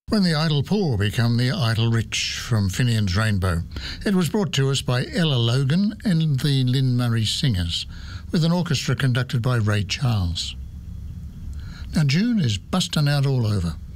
When the Idle Poor Become the Idle Rich from Finian's Rainbow. It was brought to us by Ella Logan and the Lynn Murray Singers, with an orchestra conducted by Ray Charles. Now June is busting out all over.